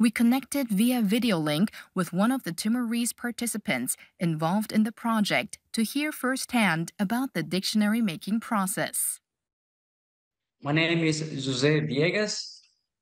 We connected via video link with one of the Timorese participants involved in the project to hear firsthand about the dictionary making process. My name is Jose Viegas.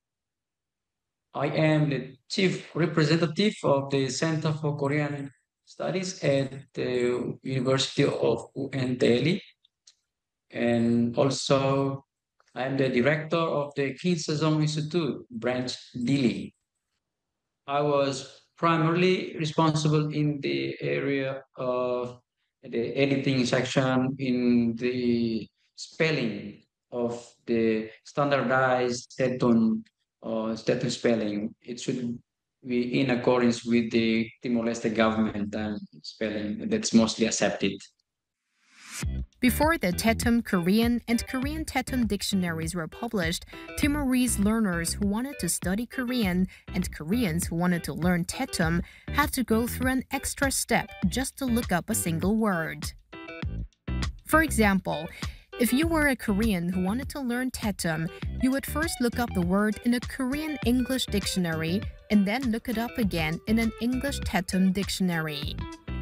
I am the chief representative of the Center for Korean Studies at the University of UNT Delhi. And also, I'm the director of the King Sejong Institute, branch Delhi. I was primarily responsible in the area of the editing section in the spelling of the standardized Tetun spelling. It should be in accordance with the Timor-Leste government and spelling that's mostly accepted. Before the Tetum Korean and Korean Tetum dictionaries were published, Timorese learners who wanted to study Korean and Koreans who wanted to learn Tetum had to go through an extra step just to look up a single word. For example, if you were a Korean who wanted to learn Tetum, you would first look up the word in a Korean English dictionary and then look it up again in an English Tetum dictionary.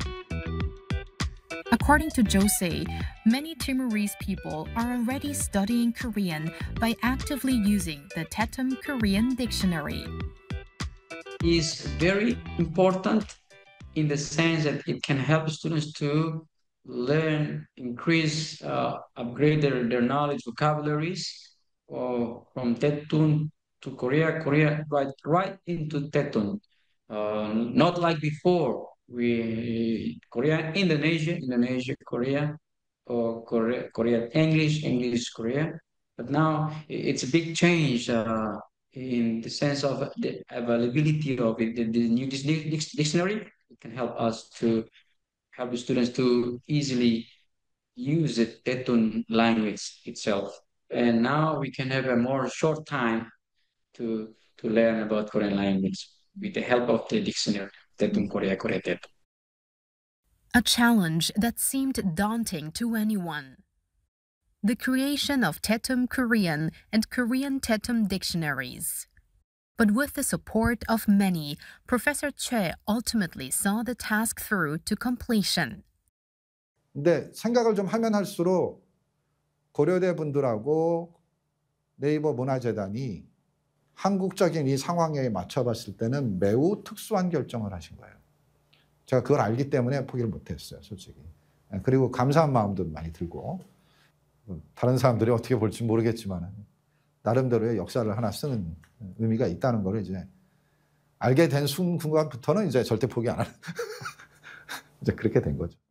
According to Jose, many Timorese people are already studying Korean by actively using the Tetum Korean dictionary. Is very important in the sense that it can help students to learn, increase, upgrade their knowledge, vocabularies, or from Tetun to Korea right into Tetun. Not like before, Korea, Indonesia, Korea, or Korea, English, Korea. But now it's a big change in the sense of the availability of it. The new dictionary it can help us to help the students to easily use the Tetun language itself. And now we can have a more short time to learn about Korean language with the help of the dictionary, Tetun Korea, Korea Tetun. A challenge that seemed daunting to anyone. The creation of Tetum Korean and Korean Tetum dictionaries. But with the support of many, Professor Choi ultimately saw the task through to completion. 근데 생각을 좀 하면 할수록 고려대 분들하고 네이버 문화재단이 한국적인 이 상황에 맞춰봤을 때는 매우 특수한 결정을 하신 거예요. 제가 그걸 알기 때문에 포기를 못했어요, 솔직히. 그리고 감사한 마음도 많이 들고 다른 사람들이 어떻게 볼지 모르겠지만 나름대로의 역사를 하나 쓰는 의미가 있다는 걸 이제 알게 된 순간부터는 이제 절대 포기 안 하는 이제 그렇게 된 거죠.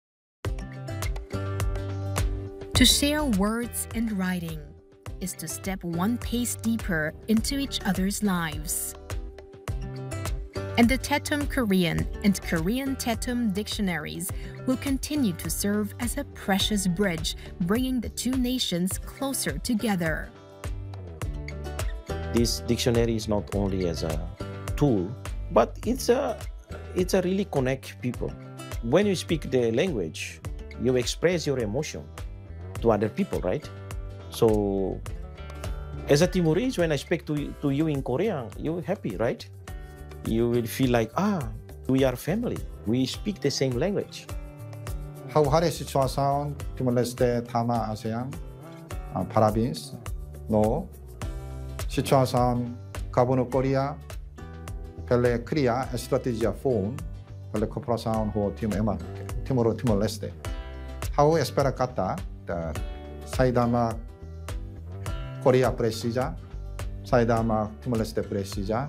To share words and writing is to step one pace deeper into each other's lives. And the Tetum Korean and Korean Tetum dictionaries will continue to serve as a precious bridge, bringing the two nations closer together. This dictionary is not only as a tool, but it's a really connect people. When you speak the language, you express your emotion to other people, right? So, as a Timorese, when I speak to you in Korean, you're happy, right? You will feel like, we are family. We speak the same language. How hare situação Timor-Leste tama ASEAN parabéns no situação Cabo Coreia pela criar estratégia phone pela cooperação com Timor-Leste. How espera kata saidama Korea precisa, saidama Timor-Leste precisa.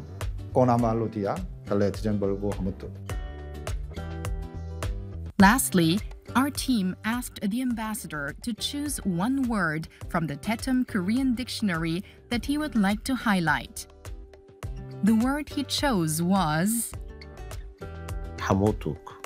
Lastly, our team asked the ambassador to choose one word from the Tetum Korean dictionary that he would like to highlight. The word he chose was Hamotuk.